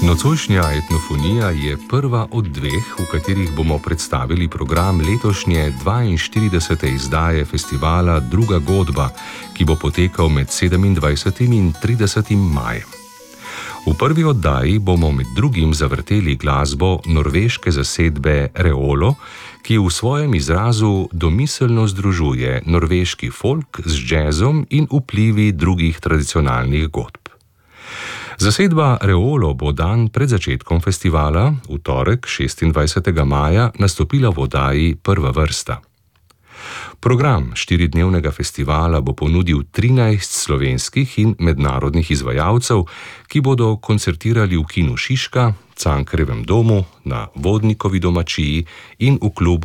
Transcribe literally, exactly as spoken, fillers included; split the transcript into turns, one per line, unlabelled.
Nocojšnja etnofonija je prva od dveh, v katerih bomo predstavili program letošnje dvainštiridesete izdaje festivala Druga godba, ki bo potekal med sedemindvajsetim in tridesetim majem. V prvi oddaji bomo med drugim zavrteli glasbo norveške zasedbe Reolo, ki v svojem izrazu domiselno združuje norveški folk z džezom in vplivi drugih tradicionalnih godb. Zasedba Reolo bo dan pred začetkom festivala, v torek šestindvajsetega maja, nastopila v oddaji Prva vrsta. Program štiridnevnega festivala bo ponudil trinajst slovenskih in mednarodnih izvajalcev, ki bodo koncertirali v Kinu Šiška, Cankarjevem domu, na Vodnikovi domačiji in v klubu